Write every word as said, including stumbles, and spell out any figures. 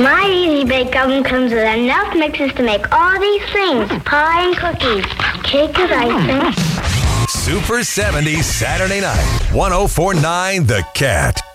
My Easy Bake Oven comes with enough mixes to make all these things. Pie and cookies, cake with icing. Super seventies Saturday night, one oh four point nine The Cat.